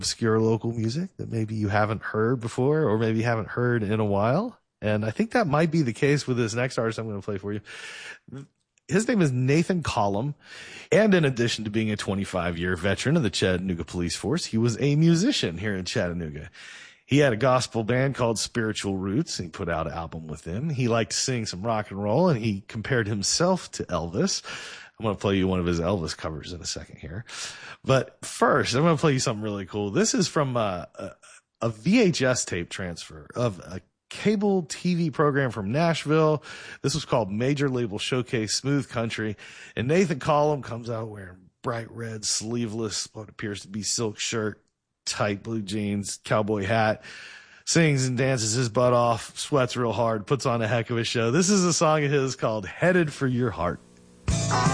obscure local music that maybe you haven't heard before or maybe haven't heard in a while. And I think that might be the case with this next artist I'm going to play for you. His name is Nathan Collum. And in addition to being a 25-year veteran of the Chattanooga Police Force, he was a musician here in Chattanooga. He had a gospel band called Spiritual Roots, and he put out an album with them. He liked to sing some rock and roll, and he compared himself to Elvis. I'm going to play you one of his Elvis covers in a second here. But first, I'm going to play you something really cool. This is from a VHS tape transfer of a cable TV program from Nashville. This was called Major Label Showcase Smooth Country. And Nathan Collum comes out wearing bright red, sleeveless, what appears to be silk shirt, tight blue jeans, cowboy hat, sings and dances his butt off, sweats real hard, puts on a heck of a show. This is a song of his called Headed for Your Heart.